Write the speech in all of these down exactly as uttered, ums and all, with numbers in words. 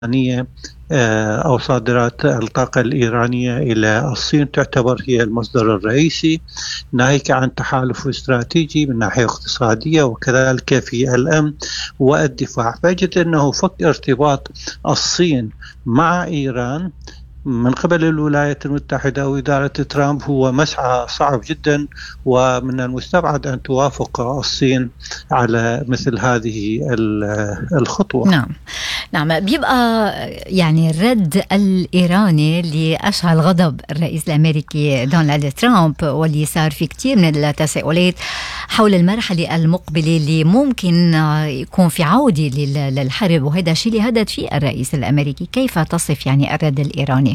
الإيرانية أو صادرات الطاقة الإيرانية إلى الصين تعتبر هي المصدر الرئيسي، ناهيك عن تحالف استراتيجي من ناحية اقتصادية وكذلك في الأمن والدفاع. فأجد أنه فك ارتباط الصين مع إيران من قبل الولايات المتحدة وإدارة ترامب هو مسعى صعب جدا، ومن المستبعد أن توافق الصين على مثل هذه الخطوة. نعم نعم بيبقى يعني الرد الإيراني لأشعل غضب الرئيس الأمريكي دونالد ترامب، واللي صار في كتير من التساؤلات حول المرحلة المقبلة اللي ممكن يكون في عودة للحرب، وهذا الشيء اللي هدد فيه الرئيس الأمريكي. كيف تصف يعني الرد الإيراني؟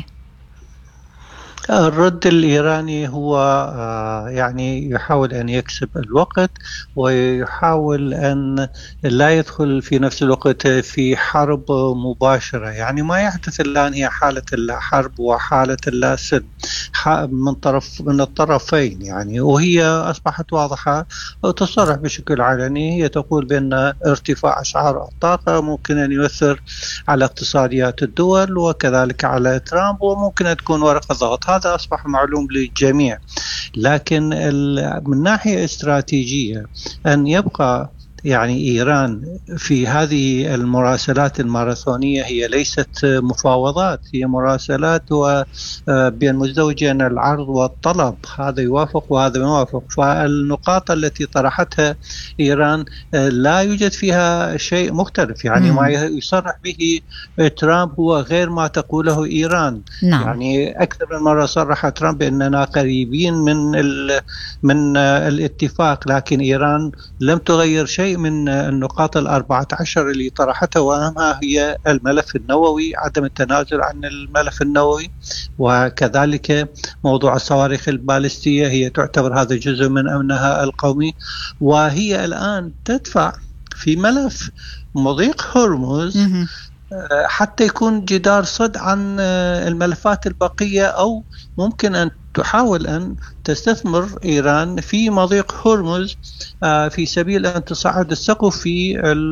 الرد الإيراني هو يعني يحاول أن يكسب الوقت، ويحاول أن لا يدخل في نفس الوقت في حرب مباشرة. يعني ما يحدث الآن هي حالة اللا حرب وحالة اللا سلم من طرف من الطرفين يعني، وهي أصبحت واضحة وتصرح بشكل علني. هي تقول بأن ارتفاع أسعار الطاقة ممكن أن يؤثر على اقتصاديات الدول وكذلك على ترامب، وممكن أن تكون ورقة ضغط. هذا أصبح معلوم للجميع. لكن من ناحية استراتيجية أن يبقى يعني إيران في هذه المراسلات الماراثونية هي ليست مفاوضات، هي مراسلات وبين مزدوجين العرض والطلب، هذا يوافق وهذا يوافق. فالنقاط التي طرحتها إيران لا يوجد فيها شيء مختلف، يعني ما يصرح به ترامب هو غير ما تقوله إيران. نعم. يعني أكثر من مرة صرح ترامب أننا قريبين من من الاتفاق، لكن إيران لم تغير شيء من النقاط الأربعة عشر اللي طرحتها، وأهمها هي الملف النووي، عدم التنازل عن الملف النووي، وكذلك موضوع الصواريخ البالستية هي تعتبر هذا جزء من أمنها القومي. وهي الآن تدفع في ملف مضيق هرمز حتى يكون جدار صد عن الملفات البقية، أو ممكن أن تحاول أن تستثمر إيران في مضيق هرمز في سبيل أن تصعد السقف في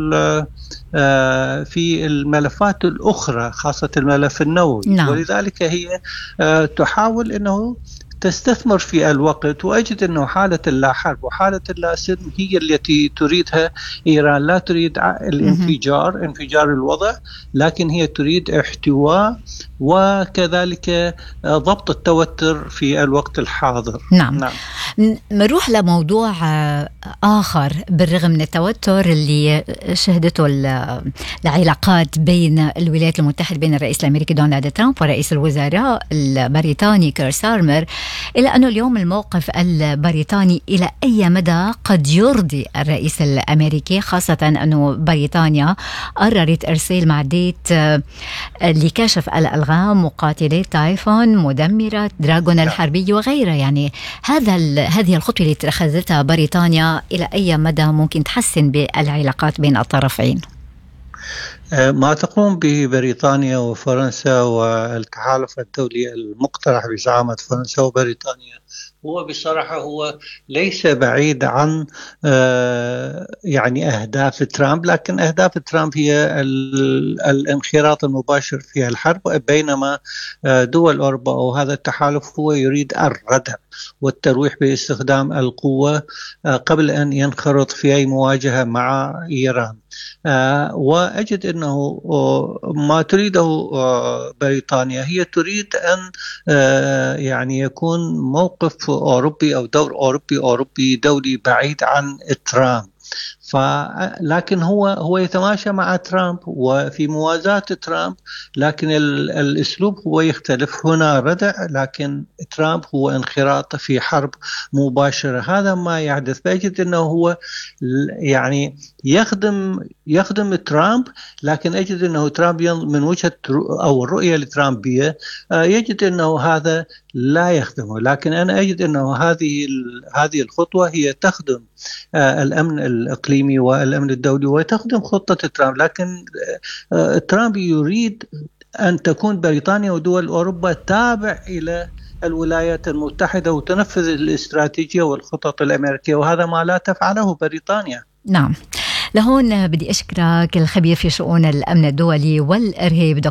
في الملفات الأخرى خاصة الملف النووي. نعم. ولذلك هي تحاول أنه تستثمر في الوقت. وأجد أنه حالة اللا حرب وحالة اللا سلم هي التي تريدها إيران. لا تريد الانفجار انفجار الوضع، لكن هي تريد احتواء وكذلك ضبط التوتر في الوقت الحاضر. نعم, نعم. نروح لموضوع آخر. بالرغم من التوتر اللي شهدته العلاقات بين الولايات المتحدة، بين الرئيس الأمريكي دونالد ترامب ورئيس الوزراء البريطاني كير ستارمر، إلا أنه اليوم الموقف البريطاني إلى أي مدى قد يرضي الرئيس الأمريكي، خاصة أنه بريطانيا قررت إرسال معدات لكشف الألغام، مقاتلات تايفون، مدمرات دراغون الحربية وغيرها. يعني هذا هذه الخطوة اللي اتخذتها بريطانيا إلى أي مدى ممكن تحسن بالعلاقات بين الطرفين؟ ما تقوم به بريطانيا وفرنسا والتحالف الدولي المقترح بزعامة فرنسا وبريطانيا هو بصراحة هو ليس بعيد عن يعني أهداف ترامب، لكن أهداف ترامب هي الانخراط المباشر في الحرب، بينما دول أوروبا أو هذا التحالف هو يريد الردع والترويح باستخدام القوة قبل أن ينخرط في أي مواجهة مع إيران. وأجد أنه ما تريده بريطانيا هي تريد أن يعني يكون موقف أوروبي أو دور أوروبي أوروبي دولي بعيد عن ترامب. ف لكن هو هو يتماشى مع ترامب وفي موازاة ترامب، لكن الأسلوب هو يختلف. هنا ردع، لكن ترامب هو انخراط في حرب مباشرة. هذا ما يحدث. فأجد أنه هو يعني يخدم يخدم ترامب، لكن أجد أنه ترامب من وجهة أو الرؤية الترامبية يجد أنه هذا لا يخدمه. لكن أنا أجد أنه هذه هذه الخطوة هي تخدم الأمن الإقليمي والأمن الدولي وتخدم خطة ترامب. لكن ترامب يريد أن تكون بريطانيا ودول أوروبا تابع إلى الولايات المتحدة وتنفذ الاستراتيجية والخطط الأمريكية، وهذا ما لا تفعله بريطانيا. نعم. لهون بدي أشكرك الخبير في شؤون الأمن الدولي والإرهاب